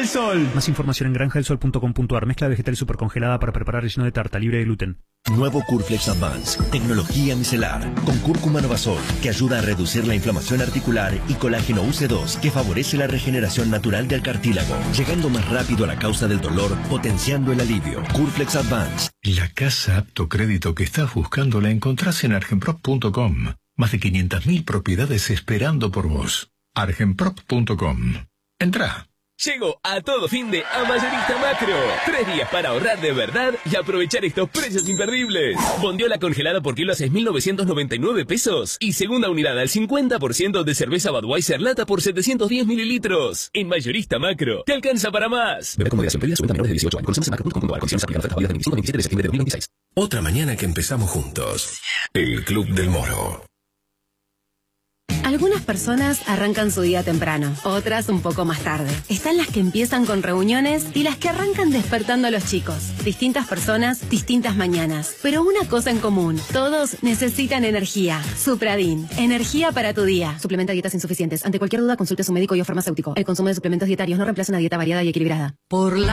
del Sol. Más información en granjadelsol.com.ar. Mezcla vegetal supercongelada para preparar relleno de tarta libre de gluten. Nuevo Curflex Advance, tecnología micelar, con cúrcuma novasol, que ayuda a reducir la inflamación articular, y colágeno UC2, que favorece la regeneración natural del cartílago, llegando más rápido a la causa del dolor, potenciando el alivio. Curflex Advance. La casa apto crédito que estás buscando la encontrás en argenprop.com. Más de 500.000 propiedades esperando por vos. argenprop.com. Entrá. Llego a todo fin de a Mayorista Macro. 3 días para ahorrar de verdad y aprovechar estos precios imperdibles. Bondiola congelada por kilo a 6.999 pesos. Y segunda unidad al 50% de cerveza Budweiser lata por 710 mililitros. En Mayorista Macro, te alcanza para más. Beber con moderación. Pedidas de menores de 18 años. Condiciones en macro.com.ar. Condiciones aplican. Ofertas válidas del 25 al 27 de septiembre de 2026. Otra mañana que empezamos juntos. El Club del Moro. Algunas personas arrancan su día temprano, otras un poco más tarde. Están las que empiezan con reuniones y las que arrancan despertando a los chicos. Distintas personas, distintas mañanas. Pero una cosa en común, todos necesitan energía. Supradin, energía para tu día. Suplementa dietas insuficientes. Ante cualquier duda, consulte a su médico y o farmacéutico. El consumo de suplementos dietarios no reemplaza una dieta variada y equilibrada. Por la